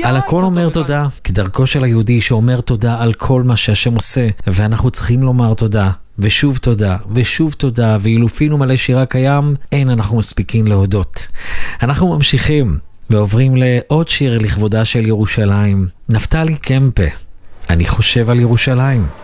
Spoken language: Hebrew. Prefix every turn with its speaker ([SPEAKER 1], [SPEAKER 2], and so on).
[SPEAKER 1] על הכל אומר תודה, כדרכו של היהודי שאומר תודה על כל מה שהשם עושה, ואנחנו צריכים לומר תודה, ושוב תודה, ושוב תודה, ואילופין ומלא שירה קיים, אין אנחנו מספיקים להודות. אנחנו ממשיכים, ועוברים לעוד שיר לכבודה של ירושלים, נפתלי קמפה, אני חושב על ירושלים.